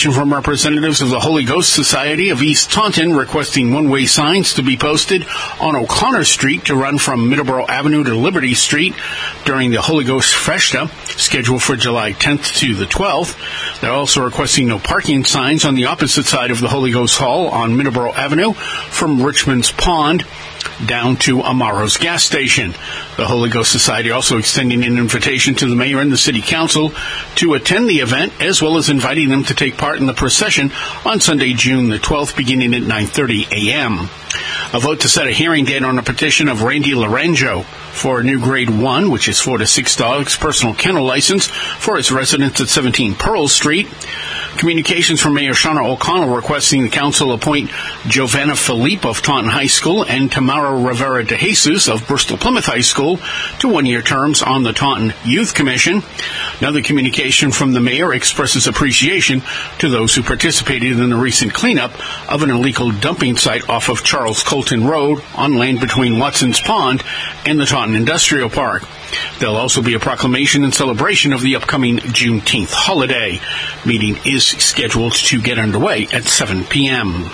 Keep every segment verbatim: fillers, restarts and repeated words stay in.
communication from representatives of the Holy Ghost Society of East Taunton requesting one-way signs to be posted on O'Connor Street to run from Middleborough Avenue to Liberty Street during the Holy Ghost Festa, scheduled for July tenth to the twelfth. They're also requesting no parking signs on the opposite side of the Holy Ghost Hall on Middleborough Avenue from Richmond's Pond down to Amaro's gas station. The Holy Ghost Society also extending an invitation to the mayor and the city council to attend the event, as well as inviting them to take part in the procession on Sunday, June the twelfth, beginning at nine thirty a.m. A vote to set a hearing date on a petition of Randy Lorenzo for a new grade one, which is four to six dogs, personal kennel license for his residence at seventeen Pearl Street. Communications from Mayor Shauna O'Connell requesting the council appoint Giovanna Philippe of Taunton High School and Tamara Rivera de Jesus of Bristol Plymouth High School to one-year terms on the Taunton Youth Commission. Another communication from the mayor expresses appreciation to those who participated in the recent cleanup of an illegal dumping site off of Charles Colton Road on land between Watson's Pond and the Taunton Industrial Park. There'll also be a proclamation and celebration of the upcoming Juneteenth holiday. Meeting is scheduled to get underway at seven p.m.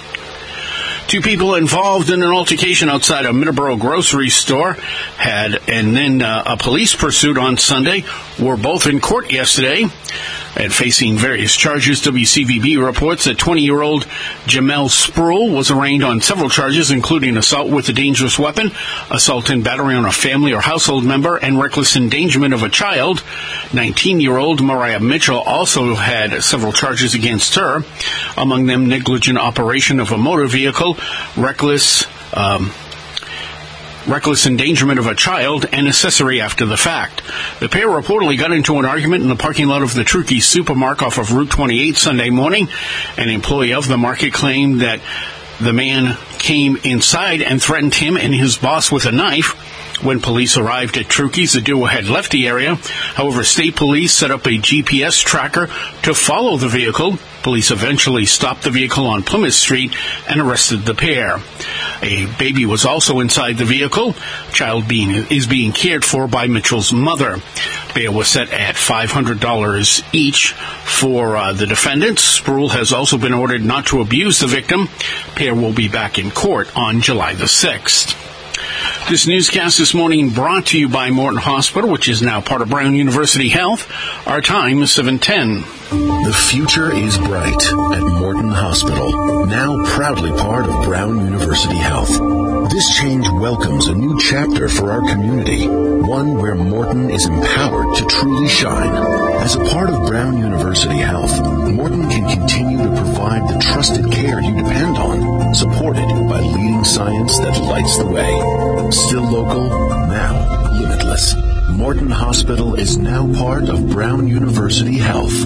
Two people involved in an altercation outside a Middleborough grocery store had, and then uh, a police pursuit on Sunday, were both in court yesterday and facing various charges. W C V B reports that twenty-year-old Jamel Spruill was arraigned on several charges, including assault with a dangerous weapon, assault and battery on a family or household member, and reckless endangerment of a child. nineteen-year-old Mariah Mitchell also had several charges against her, among them negligent operation of a motor vehicle, reckless um, reckless endangerment of a child, and accessory after the fact. The pair reportedly got into an argument in the parking lot of the Truckee Supermarket off of Route twenty-eight Sunday morning. An employee of the market claimed that the man came inside and threatened him and his boss with a knife. When police arrived at Truckee's, the duo had left the area. However, state police set up a G P S tracker to follow the vehicle. Police eventually stopped the vehicle on Plymouth Street and arrested the pair. A baby was also inside the vehicle. Child being is being cared for by Mitchell's mother. Bail was set at five hundred dollars each for uh, the defendants. Spruill has also been ordered not to abuse the victim. Pair will be back in court on July the sixth. This newscast this morning brought to you by Morton Hospital, which is now part of Brown University Health. Our time is seven ten. The future is bright at Morton Hospital, now proudly part of Brown University Health. This change welcomes a new chapter for our community, one where Morton is empowered to truly shine. As a part of Brown University Health, Morton can continue to provide the trusted care you depend on, supported by leading science that lights the way. Still local, now limitless. Morton Hospital is now part of Brown University Health.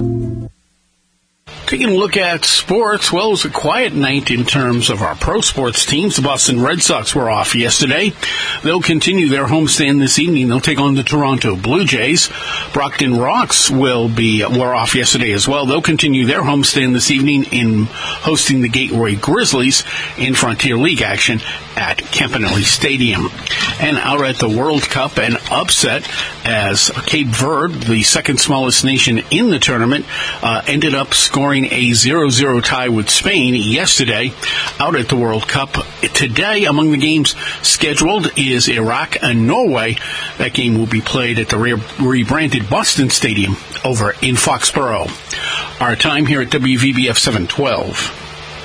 Taking a look at sports, well, it was a quiet night in terms of our pro sports teams. The Boston Red Sox were off yesterday. They'll continue their homestand this evening. They'll take on the Toronto Blue Jays. Brockton Rocks will be were off yesterday as well. They'll continue their homestand this evening in hosting the Gateway Grizzlies in Frontier League action at Campanelli Stadium. And out at the World Cup, an upset as Cape Verde, the second smallest nation in the tournament, uh, ended up scoring a zero zero tie with Spain yesterday. Out at the World Cup today, among the games scheduled is Iraq and Norway. That game will be played at the re- rebranded Boston Stadium over in Foxborough. Our time here at W V B F seven twelve.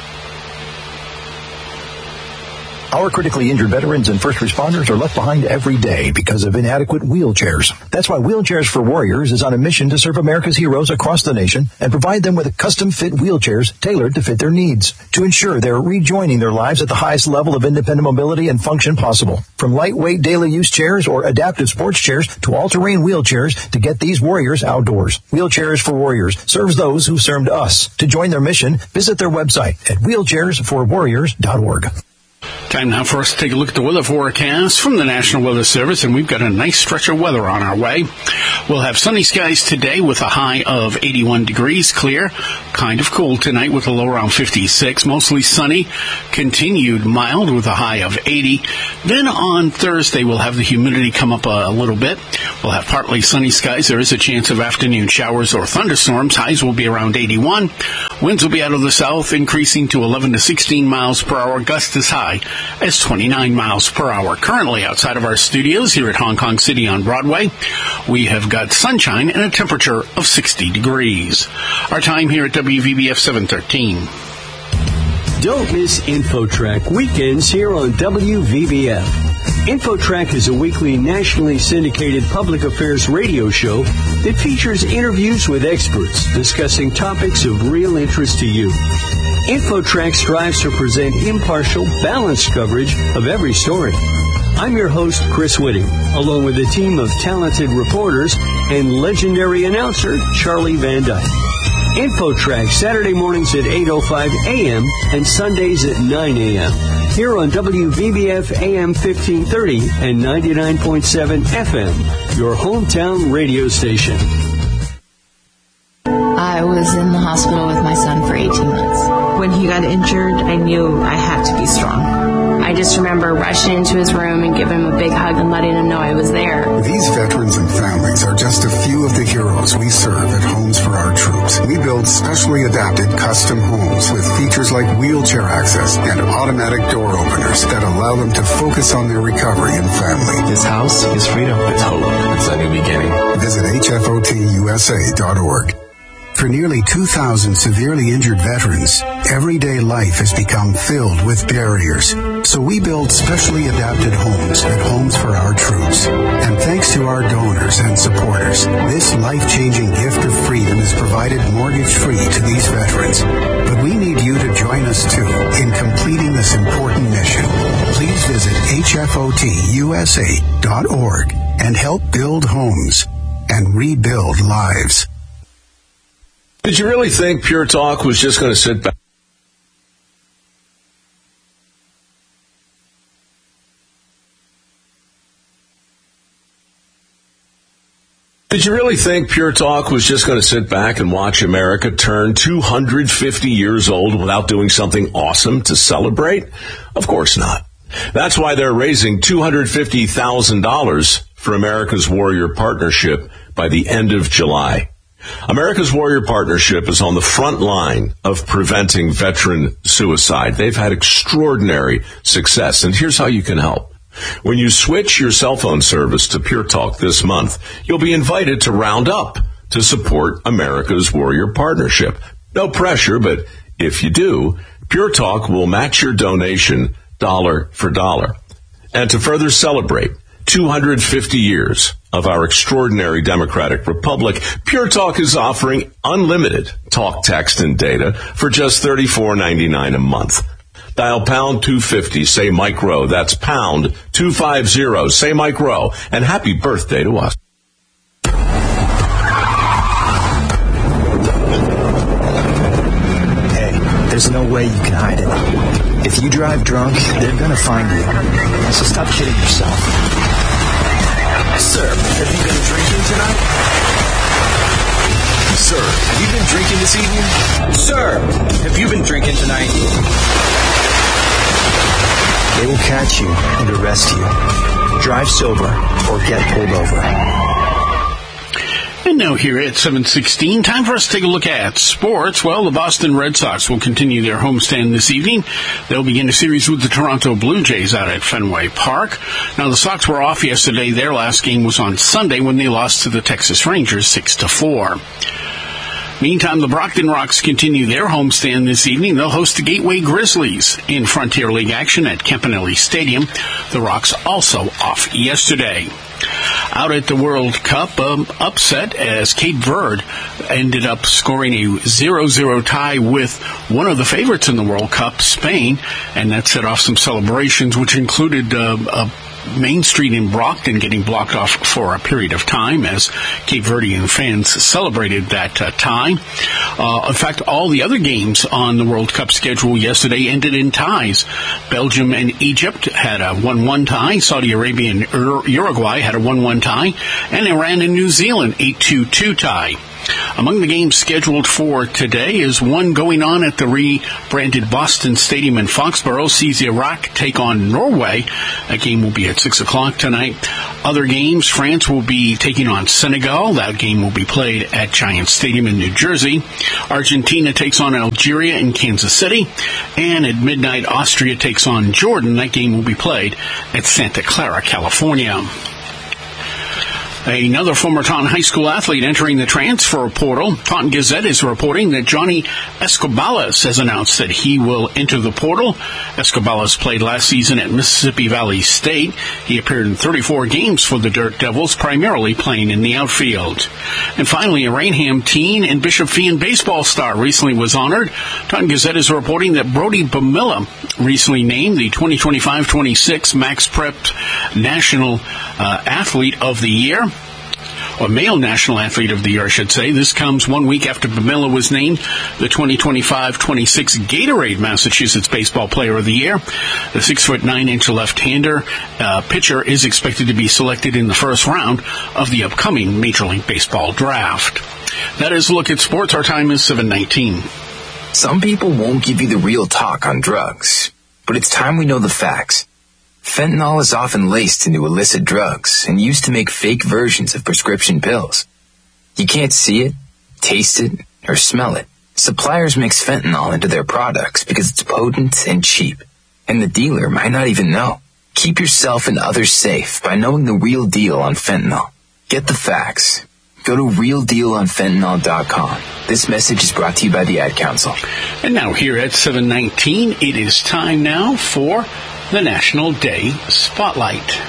Our critically injured veterans and first responders are left behind every day because of inadequate wheelchairs. That's why Wheelchairs for Warriors is on a mission to serve America's heroes across the nation and provide them with custom-fit wheelchairs tailored to fit their needs to ensure they're rejoining their lives at the highest level of independent mobility and function possible. From lightweight daily use chairs or adaptive sports chairs to all-terrain wheelchairs to get these warriors outdoors. Wheelchairs for Warriors serves those who served us. To join their mission, visit their website at wheelchairs for warriors dot org. Time now for us to take a look at the weather forecast from the National Weather Service, and we've got a nice stretch of weather on our way. We'll have sunny skies today with a high of eighty-one degrees, clear, kind of cool tonight with a low around fifty-six, mostly sunny, continued mild with a high of eighty. Then on Thursday, we'll have the humidity come up a, a little bit. We'll have partly sunny skies. There is a chance of afternoon showers or thunderstorms. Highs will be around eighty-one. Winds will be out of the south, increasing to eleven to sixteen miles per hour, gusts as high as twenty-nine miles per hour. Currently outside of our studios here at Hong Kong City on Broadway, we have got sunshine and a temperature of sixty degrees. Our time here at W V B F seven thirteen. Don't miss InfoTrack weekends here on W V B F. InfoTrack is a weekly nationally syndicated public affairs radio show that features interviews with experts discussing topics of real interest to you. InfoTrack strives to present impartial, balanced coverage of every story. I'm your host, Chris Whitting, along with a team of talented reporters and legendary announcer, Charlie Van Dyke. InfoTrack, Saturday mornings at eight oh five a.m. and Sundays at nine a.m. here on W V B F A M fifteen thirty and ninety-nine point seven F M, your hometown radio station. I was in the hospital with my son for eighteen months. When he got injured, I knew I had to be strong. I just remember rushing into his room and giving him a big hug and letting him know I was there. These veterans and families are just a few of the heroes we serve at Homes for Our Troops. We build specially adapted custom homes with features like wheelchair access and automatic door openers that allow them to focus on their recovery and family. This house is freedom. It's hope. It's a new beginning. Visit H F O T U S A dot org. For nearly two thousand severely injured veterans, everyday life has become filled with barriers. So we build specially adapted homes at Homes for Our Troops. And thanks to our donors and supporters, this life-changing gift of freedom is provided mortgage-free to these veterans. But we need you to join us, too, in completing this important mission. Please visit H F O T U S A dot org and help build homes and rebuild lives. Did you really think Pure Talk was just going to sit back? Did you really think Pure Talk was just going to sit back and watch America turn two hundred fifty years old without doing something awesome to celebrate? Of course not. That's why they're raising two hundred fifty thousand dollars for America's Warrior Partnership by the end of July. America's Warrior Partnership is on the front line of preventing veteran suicide. They've had extraordinary success, and here's how you can help. When you switch your cell phone service to Pure Talk this month, you'll be invited to round up to support America's Warrior Partnership. No pressure, but if you do, Pure Talk will match your donation dollar for dollar. And to further celebrate two hundred fifty years of our extraordinary democratic republic, Pure Talk is offering unlimited talk, text, and data for just thirty-four ninety-nine a month. Dial pound two fifty, say Mike Rowe. That's pound two fifty, say Mike Rowe. And happy birthday to us. Hey, there's no way you can hide it. If you drive drunk, they're gonna find you. So stop kidding yourself. Sir, have you been drinking tonight? Sir, have you been drinking this evening? Sir, have you been drinking tonight? They will catch you and arrest you. Drive sober or get pulled over. And now here at seven sixteen, time for us to take a look at sports. Well, the Boston Red Sox will continue their homestand this evening. They'll begin a series with the Toronto Blue Jays out at Fenway Park. Now, the Sox were off yesterday. Their last game was on Sunday when they lost to the Texas Rangers six to four. Meantime, the Brockton Rox continue their homestand this evening. They'll host the Gateway Grizzlies in Frontier League action at Campanelli Stadium. The Rox also off yesterday. Out at the World Cup, um, upset as Cape Verde ended up scoring a zero zero tie with one of the favorites in the World Cup, Spain, and that set off some celebrations, which included uh, a Main Street in Brockton getting blocked off for a period of time as Cape Verdean fans celebrated that uh, tie. Uh, in fact, all the other games on the World Cup schedule yesterday ended in ties. Belgium and Egypt had a one one tie. Saudi Arabia and Ur- Uruguay had a one one tie. And Iran and New Zealand, eight two two tie. Among the games scheduled for today is one going on at the rebranded Boston Stadium in Foxborough. Sees Iraq take on Norway. That game will be at six o'clock tonight. Other games, France will be taking on Senegal. That game will be played at Giant Stadium in New Jersey. Argentina takes on Algeria in Kansas City. And at midnight, Austria takes on Jordan. That game will be played at Santa Clara, California. Another former Taunton High School athlete entering the transfer portal. Taunton Gazette is reporting that Johnny Escobalas has announced that he will enter the portal. Escobalas played last season at Mississippi Valley State. He appeared in thirty-four games for the Dirt Devils, primarily playing in the outfield. And finally, a Rainham teen and Bishop Feion baseball star recently was honored. Taunton Gazette is reporting that Brody Bamilla, recently named the twenty twenty-five twenty-six Max Prep National uh, Athlete of the Year, or Male National Athlete of the Year, I should say. This comes one week after Bamilla was named the twenty twenty-five twenty-six Gatorade Massachusetts Baseball Player of the Year. The six foot nine inch left-hander uh, pitcher is expected to be selected in the first round of the upcoming Major League Baseball draft. That is a look at sports. Our time is seven nineteen. Some people won't give you the real talk on drugs, but it's time we know the facts. Fentanyl is often laced into illicit drugs and used to make fake versions of prescription pills. You can't see it, taste it, or smell it. Suppliers mix fentanyl into their products because it's potent and cheap, and the dealer might not even know. Keep yourself and others safe by knowing the real deal on fentanyl. Get the facts. Go to real deal on fentanyl dot com. This message is brought to you by the Ad Council. And now here at seven nineteen, it is time now for the National Day Spotlight.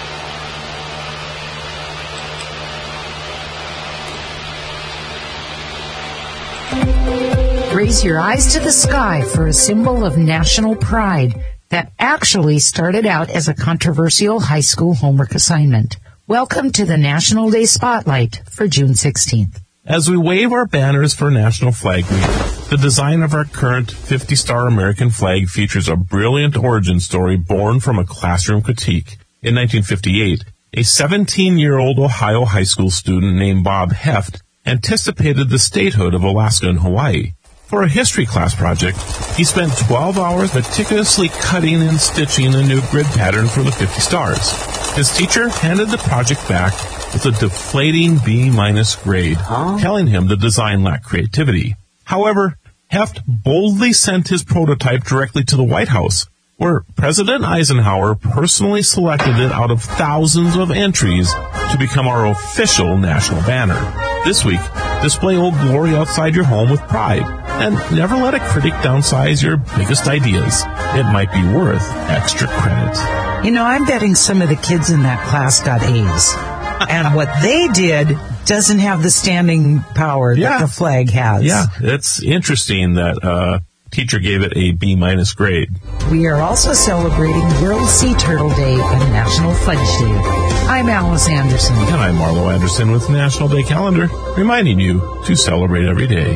Raise your eyes to the sky for a symbol of national pride that actually started out as a controversial high school homework assignment. Welcome to the National Day Spotlight for June sixteenth. As we wave our banners for National Flag Week, the design of our current fifty-star American flag features a brilliant origin story born from a classroom critique. In nineteen fifty-eight, a seventeen-year-old Ohio high school student named Bob Heft anticipated the statehood of Alaska and Hawaii. For a history class project, he spent twelve hours meticulously cutting and stitching a new grid pattern for the fifty stars. His teacher handed the project back with a deflating B-minus grade, huh? telling him the design lacked creativity. However, Heft boldly sent his prototype directly to the White House, where President Eisenhower personally selected it out of thousands of entries to become our official national banner. This week, display Old Glory outside your home with pride, and never let a critic downsize your biggest ideas. It might be worth extra credit. You know, I'm betting some of the kids in that class got A's. And what they did doesn't have the standing power yeah. that the flag has. Yeah, it's interesting that uh teacher gave it a B-minus grade. We are also celebrating World Sea Turtle Day and National Fudge Day. I'm Alice Anderson. And I'm Marlo Anderson with National Day Calendar, reminding you to celebrate every day.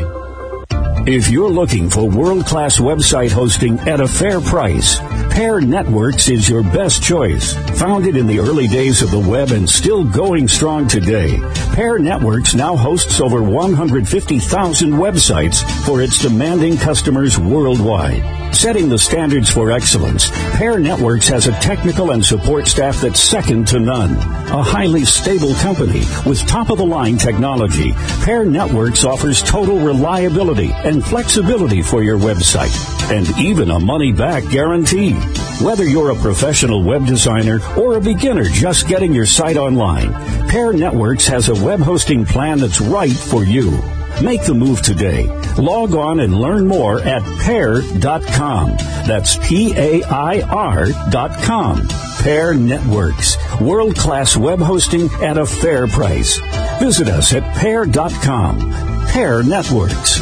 If you're looking for world-class website hosting at a fair price, Pair Networks is your best choice. Founded in the early days of the web and still going strong today, Pair Networks now hosts over one hundred fifty thousand websites for its demanding customers worldwide. Setting the standards for excellence, Pair Networks has a technical and support staff that's second to none. A highly stable company with top-of-the-line technology, Pair Networks offers total reliability and flexibility for your website, and even a money-back guarantee. Whether you're a professional web designer or a beginner just getting your site online, Pair Networks has a web hosting plan that's right for you. Make the move today. Log on and learn more at pair dot com. That's P A I R dot com. Pair Networks. World-class web hosting at a fair price. Visit us at pair dot com. Pair Networks.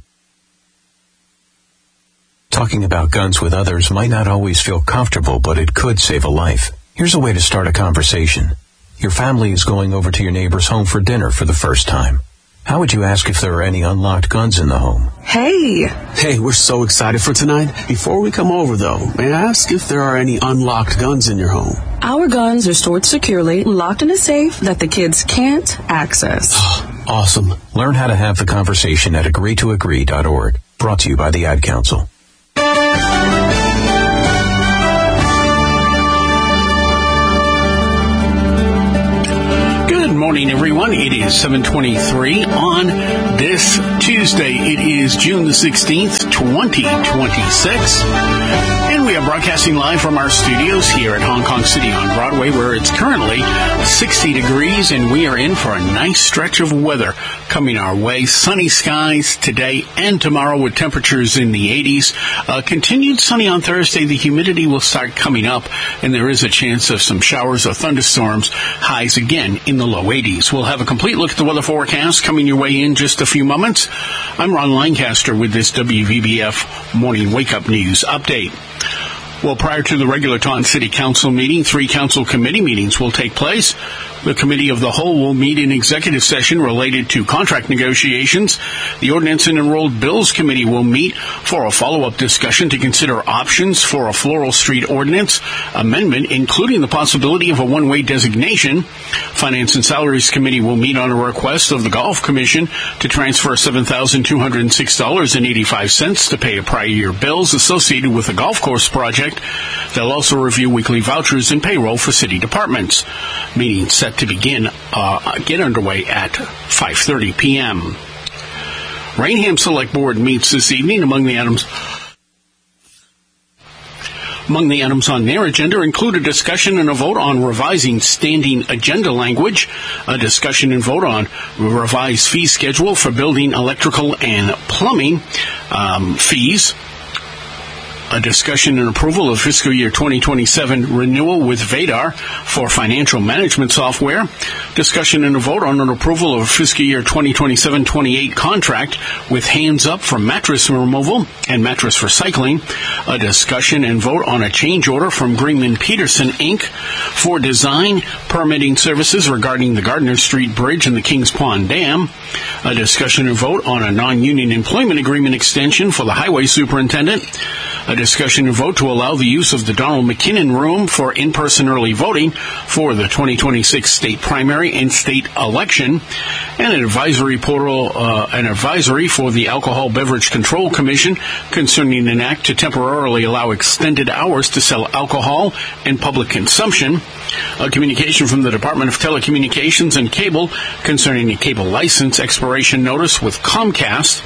Talking about guns with others might not always feel comfortable, but it could save a life. Here's a way to start a conversation. Your family is going over to your neighbor's home for dinner for the first time. How would you ask if there are any unlocked guns in the home? Hey! Hey, we're so excited for tonight. Before we come over, though, may I ask if there are any unlocked guns in your home? Our guns are stored securely, locked in a safe that the kids can't access. awesome. Learn how to have the conversation at agree to agree dot org. Brought to you by the Ad Council. Good morning, everyone. It is seven twenty-three on this Tuesday. It is June the sixteenth, twenty twenty-six. And we are broadcasting live from our studios here at Hong Kong City on Broadway, where it's currently sixty degrees, and we are in for a nice stretch of weather coming our way. Sunny skies today and tomorrow with temperatures in the eighties. Uh, continued sunny on Thursday. The humidity will start coming up, and there is a chance of some showers or thunderstorms. Highs again in the low eighties. We'll have a complete look at the weather forecast coming your way in just a few moments. I'm Ron Lancaster with this W V B F Morning Wake Up News Update. Well, prior to the regular Taunton City Council meeting, three council committee meetings will take place. The Committee of the Whole will meet in executive session related to contract negotiations. The Ordinance and Enrolled Bills Committee will meet for a follow-up discussion to consider options for a Floral Street Ordinance amendment, including the possibility of a one-way designation. Finance and Salaries Committee will meet on a request of the Golf Commission to transfer seven thousand two hundred six dollars and eighty-five cents to pay a prior year bills associated with the golf course project. They'll also review weekly vouchers and payroll for city departments. Meeting set to begin, uh, get underway at five thirty p.m. Rainham Select Board meets this evening. Among the items Among the items on their agenda include a discussion and a vote on revising standing agenda language, a discussion and vote on revised fee schedule for building, electrical, and plumbing um, fees, a discussion and approval of fiscal year twenty twenty-seven renewal with Vadar for financial management software, discussion and a vote on an approval of fiscal year twenty twenty-seven twenty-eight contract with Hands Up for mattress removal and mattress recycling, a discussion and vote on a change order from Greenman Peterson, Incorporated for design permitting services regarding the Gardner Street Bridge and the Kings Pond Dam, a discussion and vote on a non-union employment agreement extension for the highway superintendent, a discussion and vote to allow the use of the Donald McKinnon Room for in-person early voting for the twenty twenty-six state primary and state election, and an advisory portal, uh, an advisory for the Alcohol Beverage Control Commission concerning an act to temporarily allow extended hours to sell alcohol and public consumption, a communication from the Department of Telecommunications and Cable concerning a cable license expiration notice with Comcast,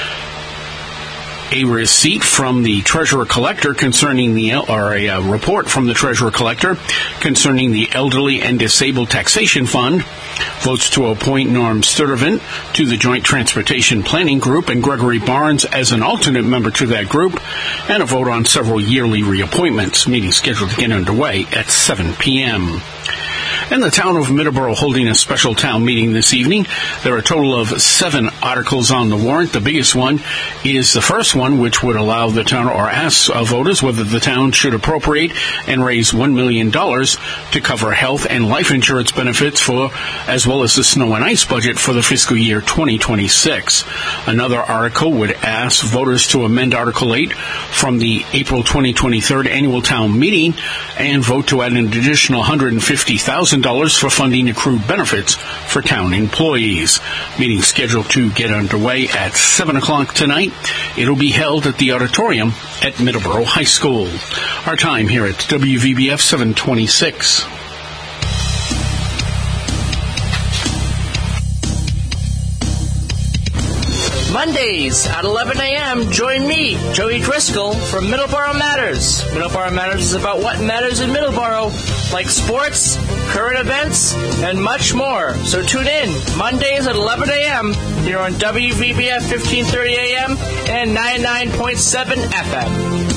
a receipt from the Treasurer Collector concerning the, or a uh, report from the Treasurer Collector concerning the Elderly and Disabled Taxation Fund, votes to appoint Norm Sturtevant to the Joint Transportation Planning Group and Gregory Barnes as an alternate member to that group, and a vote on several yearly reappointments. Meeting scheduled to get underway at seven p.m. And the town of Middleborough holding a special town meeting this evening. There are a total of seven articles on the warrant. The biggest one is the first one, which would allow the town or ask uh, voters whether the town should appropriate and raise one million dollars to cover health and life insurance benefits for, as well as the snow and ice budget for the fiscal year twenty twenty-six. Another article would ask voters to amend Article eight from the April twenty twenty-three annual town meeting and vote to add an additional one hundred fifty thousand dollars for funding accrued benefits for town employees. Meeting scheduled to get underway at seven o'clock tonight. It'll be held at the auditorium at Middleborough High School. Our time here at W V B F seven twenty-six. Mondays at eleven a.m., join me, Joey Driscoll, from Middleborough Matters. Middleborough Matters is about what matters in Middleborough, like sports, current events, and much more. So tune in Mondays at eleven a.m. here on W V B F fifteen thirty A M and ninety-nine point seven F M.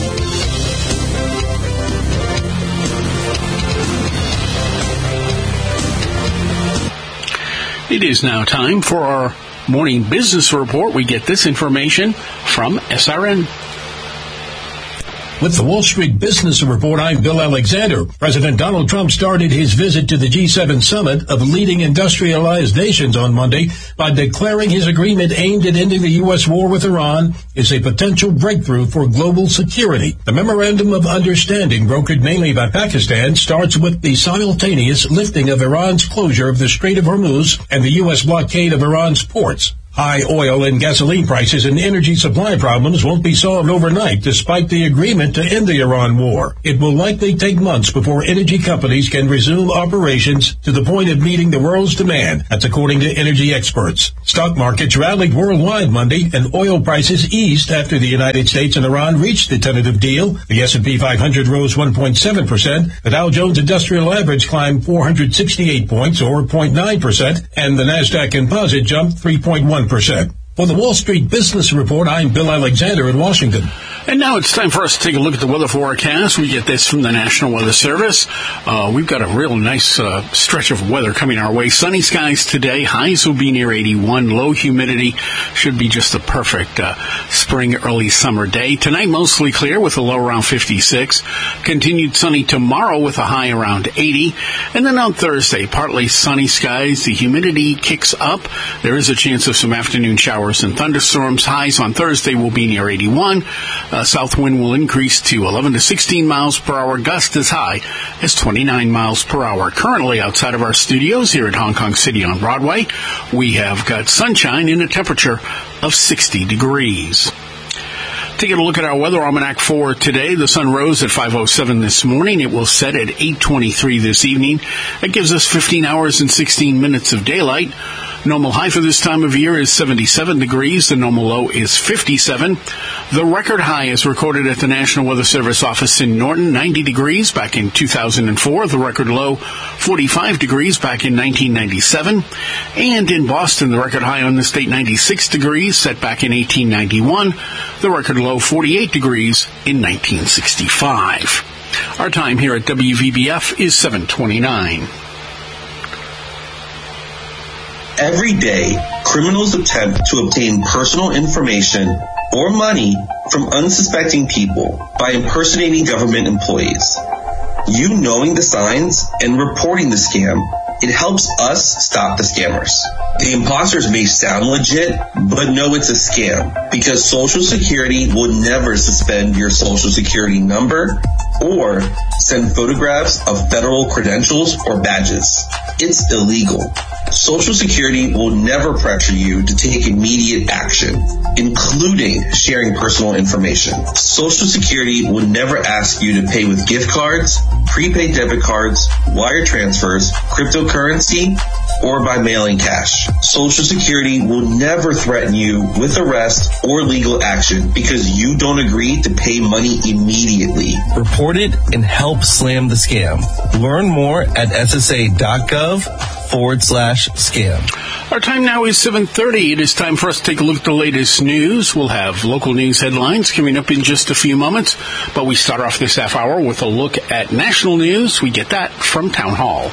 It is now time for our morning business report. We get this information from S R N. With the Wall Street Business Report, I'm Bill Alexander. President Donald Trump started his visit to the G seven summit of leading industrialized nations on Monday by declaring his agreement aimed at ending the U S war with Iran is a potential breakthrough for global security. The Memorandum of Understanding, brokered mainly by Pakistan, starts with the simultaneous lifting of Iran's closure of the Strait of Hormuz and the U S blockade of Iran's ports. High oil and gasoline prices and energy supply problems won't be solved overnight, despite the agreement to end the Iran war. It will likely take months before energy companies can resume operations to the point of meeting the world's demand. That's according to energy experts. Stock markets rallied worldwide Monday, and oil prices eased after the United States and Iran reached the tentative deal. The S and P five hundred rose one point seven percent. The Dow Jones Industrial Average climbed four hundred sixty-eight points, or zero point nine percent, and the Nasdaq Composite jumped three point one percent. For the Wall Street Business Report, I'm Bill Alexander in Washington. And now it's time for us to take a look at the weather forecast. We get this from the National Weather Service. Uh, we've got a real nice uh, stretch of weather coming our way. Sunny skies today. Highs will be near eighty-one. Low humidity. Should be just a perfect uh, spring, early summer day. Tonight, mostly clear with a low around fifty-six. Continued sunny tomorrow with a high around eighty. And then on Thursday, partly sunny skies. The humidity kicks up. There is a chance of some afternoon showers and thunderstorms. Highs on Thursday will be near eighty-one. Uh, south wind will increase to eleven to sixteen miles per hour. Gust as high as twenty-nine miles per hour. Currently outside of our studios here at Hong Kong City on Broadway, we have got sunshine and a temperature of sixty degrees. Taking a look at our weather almanac for today, the sun rose at five oh seven this morning. It will set at eight twenty-three this evening. That gives us fifteen hours and sixteen minutes of daylight. Normal high for this time of year is seventy-seven degrees. The normal low is fifty-seven. The record high is recorded at the National Weather Service office in Norton, ninety degrees back in two thousand four. The record low, forty-five degrees back in nineteen ninety-seven. And in Boston, the record high on this date, ninety-six degrees, set back in eighteen ninety-one. The record low, forty-eight degrees in nineteen sixty-five. Our time here at W V B F is seven twenty-nine. Every day, criminals attempt to obtain personal information or money from unsuspecting people by impersonating government employees. You knowing the signs and reporting the scam, it helps us stop the scammers. The imposters may sound legit, but no, it's a scam because Social Security will never suspend your Social Security number or send photographs of federal credentials or badges. It's illegal. Social Security will never pressure you to take immediate action, including sharing personal information. Social Security will never ask you to pay with gift cards, prepaid debit cards, wire transfers, cryptocurrency, or by mailing cash. Social Security will never threaten you with arrest or legal action because you don't agree to pay money immediately. Report it and help slam the scam. Learn more at ssa.gov forward slash scam. Our time now is seven thirty. It is time for us to take a look at the latest news. We'll have local news headlines coming up in just a few moments, but we start off this half hour with a look at national news. We get that from Town Hall.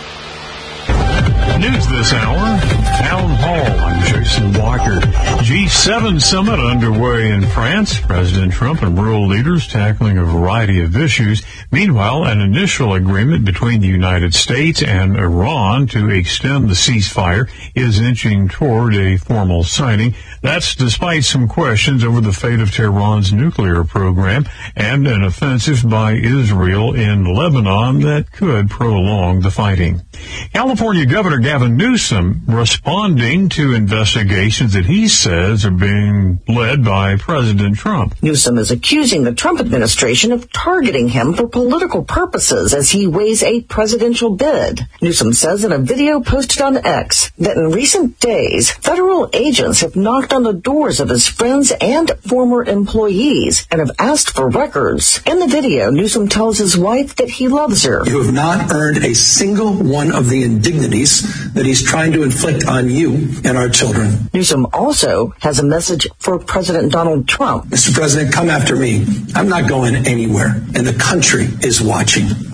News this hour, Town Hall. I'm Jason Walker. G seven summit underway in France. President Trump and world leaders tackling a variety of issues. Meanwhile, an initial agreement between the United States and Iran to extend the ceasefire is inching toward a formal signing. That's despite some questions over the fate of Tehran's nuclear program and an offensive by Israel in Lebanon that could prolong the fighting. California Governor Gavin Newsom responding to investigations that he says are being led by President Trump. Newsom is accusing the Trump administration of targeting him for political purposes as he weighs a presidential bid. Newsom says in a video posted on X that in recent days, federal agents have knocked on the doors of his friends and former employees and have asked for records. In the video, Newsom tells his wife that he loves her. You have not earned a single one of the indignities that he's trying to inflict on you and our children. Newsom also has a message for President Donald Trump. Mister President, come after me. I'm not going anywhere, and the country is watching.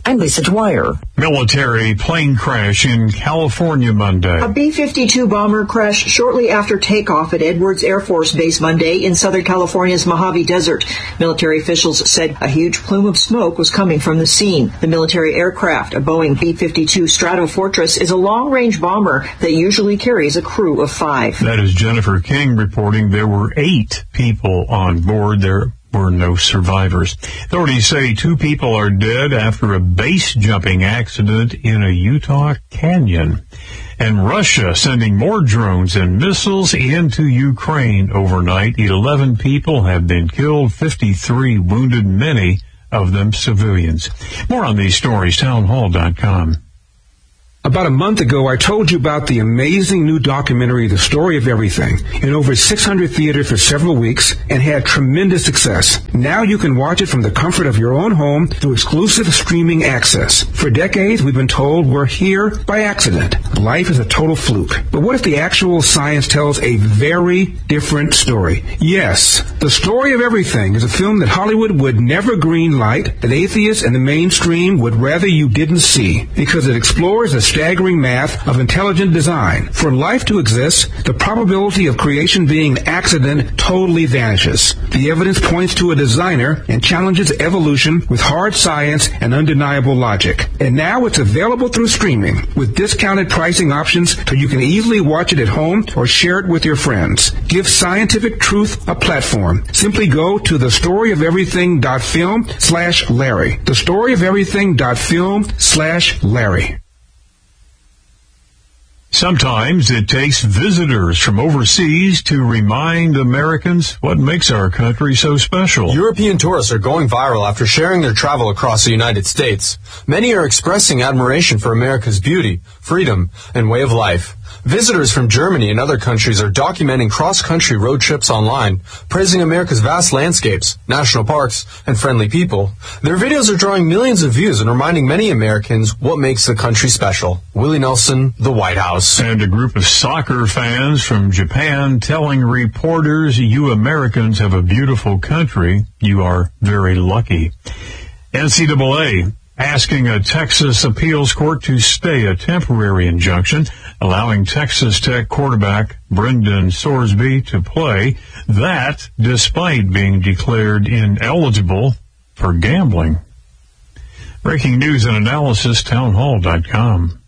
I'm Lisa Dwyer. Military plane crash in California Monday. A B fifty-two bomber crashed shortly after takeoff at Edwards Air Force Base Monday in Southern California's Mojave Desert. Military officials said a huge plume of smoke was coming from the scene. The military aircraft, a Boeing B fifty-two Stratofortress, is a long-range bomber that usually carries a crew of five. That is Jennifer King reporting there were eight people on board. There were no survivors. Authorities say two people are dead after a base jumping accident in a Utah canyon. And Russia sending more drones and missiles into Ukraine overnight. eleven people have been killed, fifty-three wounded, many of them civilians. More on these stories, townhall dot com. About a month ago, I told you about the amazing new documentary, The Story of Everything, in over six hundred theaters for several weeks and had tremendous success. Now you can watch it from the comfort of your own home through exclusive streaming access. For decades, we've been told we're here by accident. Life is a total fluke. But what if the actual science tells a very different story? Yes, The Story of Everything is a film that Hollywood would never green light, that atheists and the mainstream would rather you didn't see, because it explores the staggering math of intelligent design. For life to exist, the probability of creation being an accident totally vanishes. The evidence points to a designer and challenges evolution with hard science and undeniable logic. And now it's available through streaming with discounted pricing options so you can easily watch it at home or share it with your friends. Give scientific truth a platform. Simply go to thestoryoferything.film slash Larry. Thestoryoferything.film slash Larry. Sometimes it takes visitors from overseas to remind Americans what makes our country so special. European tourists are going viral after sharing their travel across the United States. Many are expressing admiration for America's beauty, freedom, and way of life. Visitors from Germany and other countries are documenting cross-country road trips online, praising America's vast landscapes, national parks, and friendly people. Their videos are drawing millions of views and reminding many Americans what makes the country special. Willie Nelson, The White House. And a group of soccer fans from Japan telling reporters, you Americans have a beautiful country. You are very lucky. N C double A asking a Texas appeals court to stay a temporary injunction, allowing Texas Tech quarterback Brendan Sorsby to play. That despite being declared ineligible for gambling. Breaking news and analysis, townhall dot com.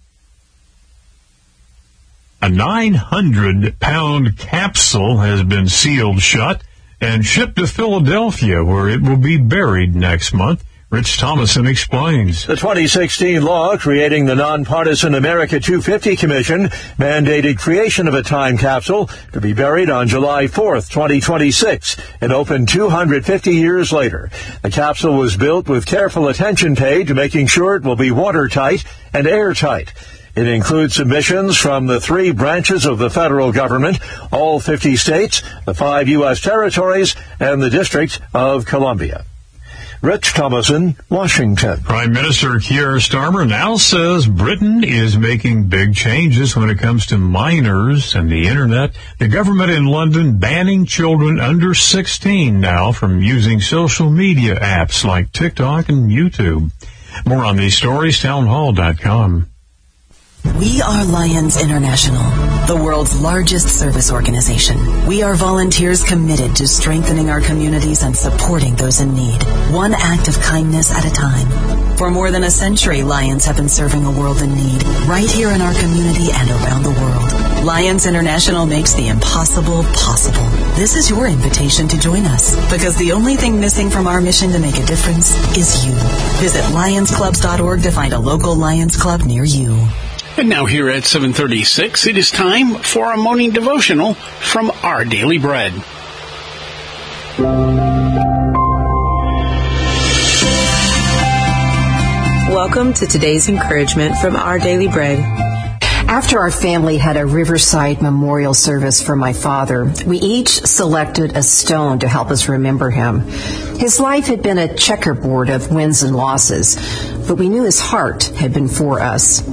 A nine hundred pound capsule has been sealed shut and shipped to Philadelphia, where it will be buried next month. Rich Thomason explains. The twenty sixteen law creating the nonpartisan America two fifty Commission mandated creation of a time capsule to be buried on July fourth, twenty twenty-six, and opened two hundred fifty years later. The capsule was built with careful attention paid to making sure it will be watertight and airtight. It includes submissions from the three branches of the federal government, all fifty states, the five U S territories, and the District of Columbia. Rich Thomason, Washington. Prime Minister Keir Starmer now says Britain is making big changes when it comes to minors and the Internet. The government in London banning children under sixteen now from using social media apps like TikTok and YouTube. More on these stories, townhall dot com. We are Lions International, the world's largest service organization. We are volunteers committed to strengthening our communities and supporting those in need, one act of kindness at a time. For more than a century, Lions have been serving a world in need, right here in our community and around the world. Lions International makes the impossible possible. This is your invitation to join us, because the only thing missing from our mission to make a difference is you. Visit lions clubs dot org to find a local Lions Club near you. And now here at seven thirty-six, it is time for a morning devotional from Our Daily Bread. Welcome to today's encouragement from Our Daily Bread. After our family had a Riverside memorial service for my father, we each selected a stone to help us remember him. His life had been a checkerboard of wins and losses, but we knew his heart had been for us.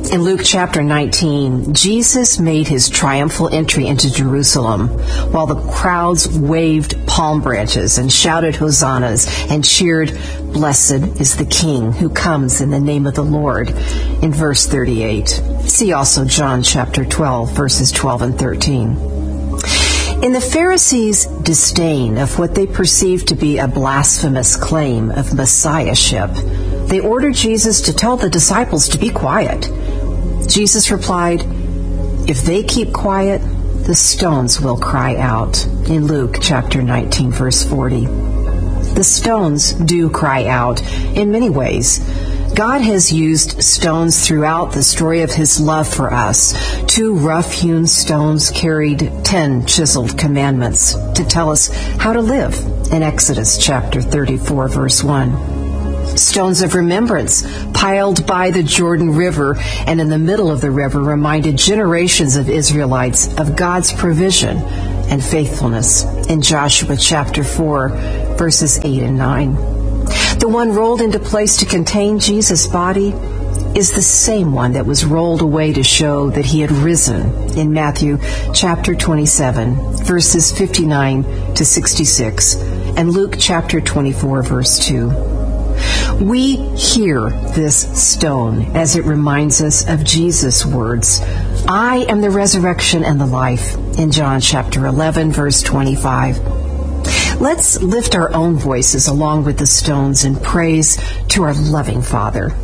In Luke chapter nineteen, Jesus made his triumphal entry into Jerusalem while the crowds waved palm branches and shouted hosannas and cheered, "Blessed is the King who comes in the name of the Lord," in verse thirty-eight. See also John chapter twelve, verses twelve and thirteen. In the Pharisees' disdain of what they perceived to be a blasphemous claim of messiahship, they ordered Jesus to tell the disciples to be quiet. Jesus replied, "If they keep quiet, the stones will cry out," in Luke chapter nineteen, verse forty. The stones do cry out in many ways. God has used stones throughout the story of his love for us. Two rough-hewn stones carried ten chiseled commandments to tell us how to live in Exodus chapter thirty-four, verse one. Stones of remembrance piled by the Jordan River and in the middle of the river reminded generations of Israelites of God's provision and faithfulness in Joshua chapter four, verses eight and nine. The one rolled into place to contain Jesus' body is the same one that was rolled away to show that he had risen in Matthew chapter twenty-seven, verses fifty-nine to sixty-six, and Luke chapter twenty-four, verse two. We hear this stone as it reminds us of Jesus' words, "I am the resurrection and the life," in John chapter eleven, verse twenty-five. Let's lift our own voices along with the stones in praise to our loving Father.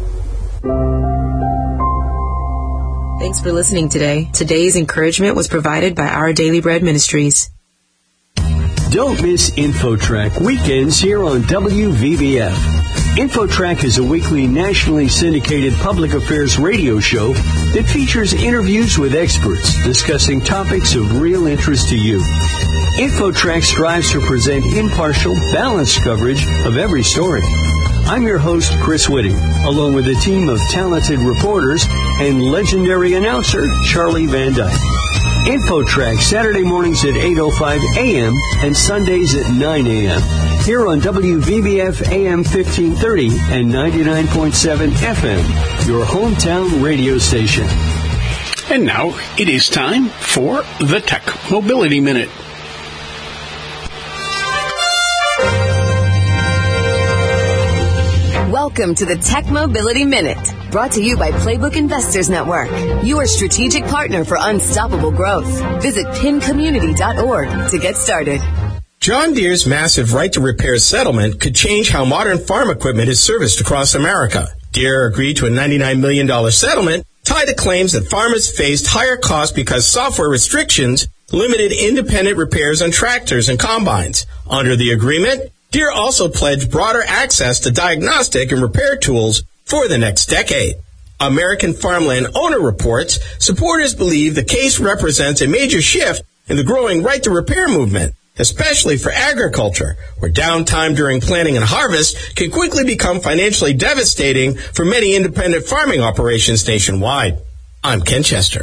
Thanks for listening today. Today's encouragement was provided by Our Daily Bread Ministries. Don't miss InfoTrack weekends here on W V B F. InfoTrack is a weekly nationally syndicated public affairs radio show that features interviews with experts discussing topics of real interest to you. InfoTrack strives to present impartial, balanced coverage of every story. I'm your host, Chris Whitting, along with a team of talented reporters and legendary announcer, Charlie Van Dyke. InfoTrack, Saturday mornings at eight oh five a.m. and Sundays at nine a.m. here on W V B F A M fifteen thirty and ninety-nine point seven F M, your hometown radio station. And now it is time for the Tech Mobility Minute. Welcome to the Tech Mobility Minute, brought to you by Playbook Investors Network, your strategic partner for unstoppable growth. Visit pin community dot org to get started. John Deere's massive right-to-repair settlement could change how modern farm equipment is serviced across America. Deere agreed to a ninety-nine million dollars settlement tied to claims that farmers faced higher costs because software restrictions limited independent repairs on tractors and combines. Under the agreement, Deere also pledged broader access to diagnostic and repair tools for the next decade. American Farmland Owner reports supporters believe the case represents a major shift in the growing right-to-repair movement, especially for agriculture, where downtime during planting and harvest can quickly become financially devastating for many independent farming operations nationwide. I'm Ken Chester.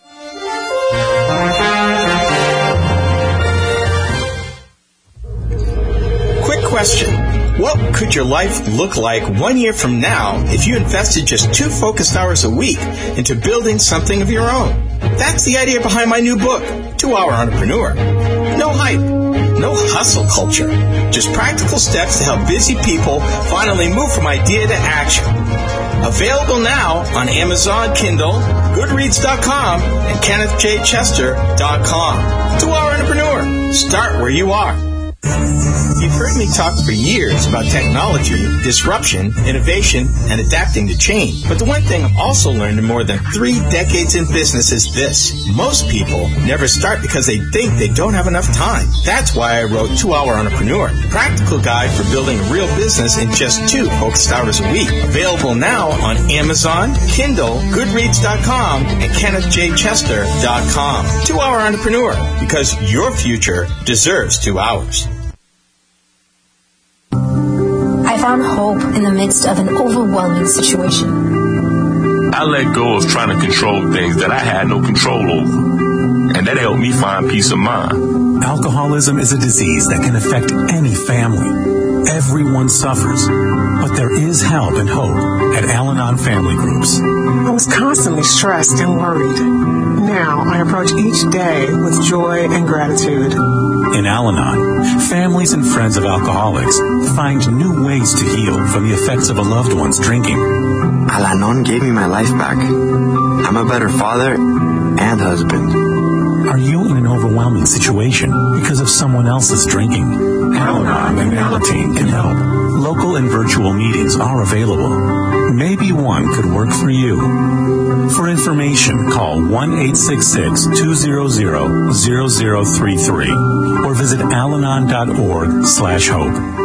Question. What could your life look like one year from now if you invested just two focused hours a week into building something of your own? That's the idea behind my new book, two hour Entrepreneur. No hype, no hustle culture, just practical steps to help busy people finally move from idea to action. Available now on Amazon, Kindle, Goodreads dot com, and Kenneth J Chester dot com. two hour Entrepreneur. Start where you are. You've heard me talk for years about technology, disruption, innovation, and adapting to change. But the one thing I've also learned in more than three decades in business is this. Most people never start because they think they don't have enough time. That's why I wrote two hour Entrepreneur, the practical guide for building a real business in just two focused hours a week. Available now on Amazon, Kindle, Goodreads dot com, and Kenneth J Chester dot com. two hour Entrepreneur, because your future deserves two hours. I found hope in the midst of an overwhelming situation. I let go of trying to control things that I had no control over, and that helped me find peace of mind. Alcoholism is a disease that can affect any family. Every Everyone suffers, but there is help and hope at Al-Anon Family Groups. I was constantly stressed and worried. Now I approach each day with joy and gratitude. In Al-Anon, families and friends of alcoholics find new ways to heal from the effects of a loved one's drinking. Al-Anon gave me my life back. I'm a better father and husband. Are you in an overwhelming situation because of someone else's drinking? Al-Anon and Alateen can help. Local and virtual meetings are available. Maybe one could work for you. For information, call one eight six six, two zero zero, zero zero three three or visit alanon.org slash hope.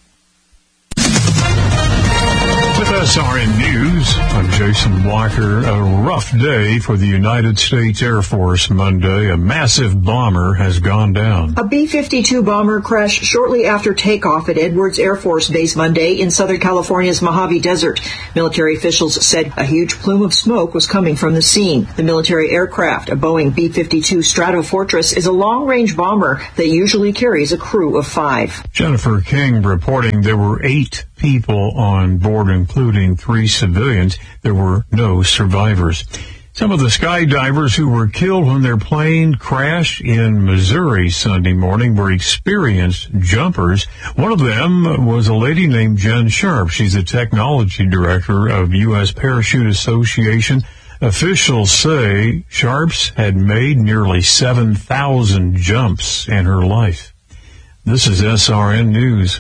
S R N News, I'm Jason Walker. A rough day for the United States Air Force Monday. A massive bomber has gone down. A B fifty-two bomber crashed shortly after takeoff at Edwards Air Force Base Monday in Southern California's Mojave Desert. Military officials said a huge plume of smoke was coming from the scene. The military aircraft, a Boeing B fifty-two Stratofortress, is a long-range bomber that usually carries a crew of five. Jennifer King reporting there were eight people on board, including three civilians. There were no survivors. Some of the skydivers who were killed when their plane crashed in Missouri Sunday morning were experienced jumpers. One of them was a lady named Jen Sharp. She's the technology director of U S Parachute Association. Officials say Sharps had made nearly seven thousand jumps in her life. This is S R N News.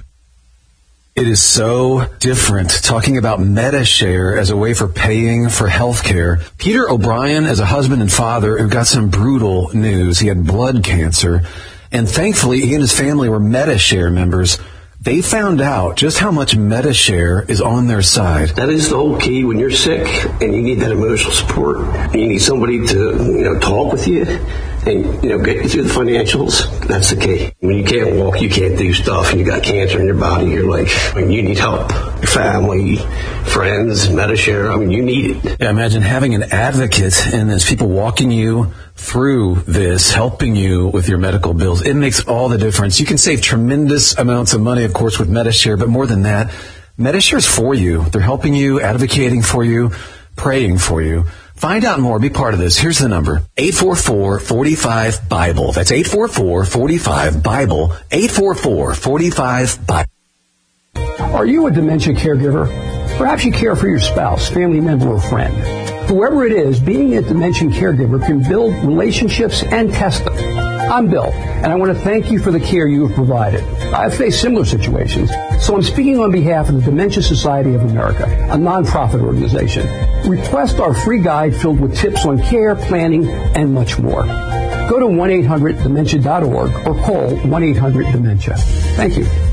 It is so different talking about MediShare as a way for paying for health care. Peter O'Brien is a husband and father who got some brutal news. He had blood cancer, and thankfully he and his family were MediShare members. They found out just how much MediShare is on their side. That is the whole key when you're sick and you need that emotional support. And you need somebody to, you know, talk with you and, you know, get you through the financials. That's the key. When you can't walk, you can't do stuff, and you got cancer in your body, you're like, I mean, you need help. Your family, friends, MediShare, I mean, you need it. Yeah, imagine having an advocate, and there's people walking you through this, helping you with your medical bills. It makes all the difference. You can save tremendous amounts of money, of course, with MediShare, but more than that, MediShare is for you. They're helping you, advocating for you, praying for you. Find out more. Be part of this. Here's the number. eight four four, four five, BIBLE. That's eight four four, four five, BIBLE. eight four four, four five, BIBLE. Are you a dementia caregiver? Perhaps you care for your spouse, family member, or friend. Whoever it is, being a dementia caregiver can build relationships and test them. I'm Bill, and I want to thank you for the care you have provided. I've faced similar situations, so I'm speaking on behalf of the Dementia Society of America, a nonprofit organization. Request our free guide filled with tips on care, planning, and much more. Go to one eight hundred dementia dot org or call one eight hundred dementia. Thank you.